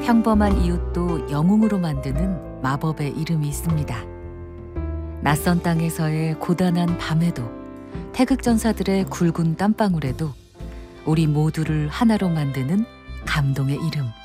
평범한 이웃도 영웅으로 만드는 마법의 이름이 있습니다. 낯선 땅에서의 고단한 밤에도, 태극전사들의 굵은 땀방울에도 우리 모두를 하나로 만드는 감동의 이름.